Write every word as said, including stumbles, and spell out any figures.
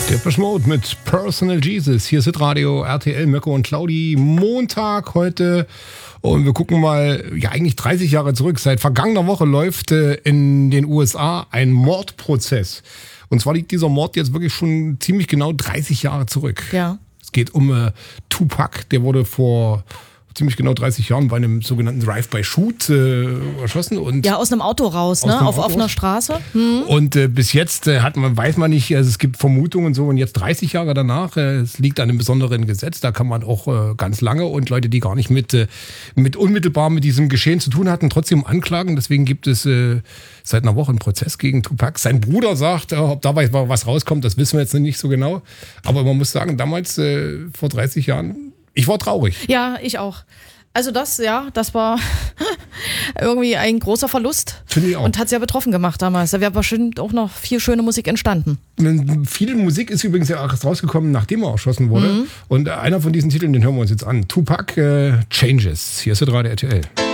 Depeche Mode mit Personal Jesus. Hier ist Radio R T L, Mirko und Claudi. Montag heute. Und wir gucken mal, ja eigentlich dreißig Jahre zurück. Seit vergangener Woche läuft äh, in den U S A ein Mordprozess. Und zwar liegt dieser Mord jetzt wirklich schon ziemlich genau dreißig Jahre zurück. Ja. Es geht um äh, Tupac. Der wurde vor ziemlich genau dreißig Jahren bei einem sogenannten Drive-by-Shoot äh, erschossen. Und ja, aus einem Auto raus, ne? Auf offener Straße. Hm. Und äh, bis jetzt äh, hat man, weiß man nicht, also es gibt Vermutungen und so. Und jetzt dreißig Jahre danach, äh, es liegt an einem besonderen Gesetz, da kann man auch äh, ganz lange und Leute, die gar nicht mit, äh, mit unmittelbar mit diesem Geschehen zu tun hatten, trotzdem anklagen. Deswegen gibt es äh, seit einer Woche einen Prozess gegen Tupac. Sein Bruder sagt, äh, ob dabei was rauskommt, das wissen wir jetzt nicht so genau. Aber man muss sagen, damals, äh, vor dreißig Jahren, ich war traurig. Ja, ich auch. Also das, ja, das war irgendwie ein großer Verlust. Finde ich auch. Und hat sehr betroffen gemacht damals. Da wäre bestimmt auch noch viel schöne Musik entstanden. Viel Musik ist übrigens ja auch rausgekommen, nachdem er erschossen wurde. Mhm. Und einer von diesen Titeln, den hören wir uns jetzt an. Tupac äh, Changes. Hier ist der Radio R T L.